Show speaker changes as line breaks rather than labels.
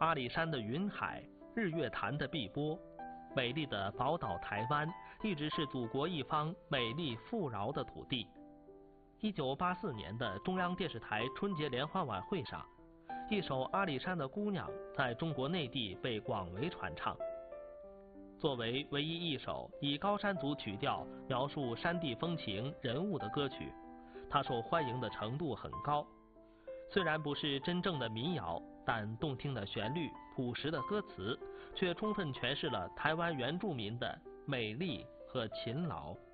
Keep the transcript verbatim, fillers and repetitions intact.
阿里山的云海，日月潭的碧波，美丽的宝岛台湾一直是祖国一方美丽富饶的土地。一九八四年的中央电视台春节联欢晚会上，一首《阿里山的姑娘》在中国内地被广为传唱。作为唯一一首以高山族曲调描述山地风情人物的歌曲，它受欢迎的程度很高。虽然不是真正的民谣，但动听的旋律、朴实的歌词，却充分诠释了台湾原住民的美丽和勤劳。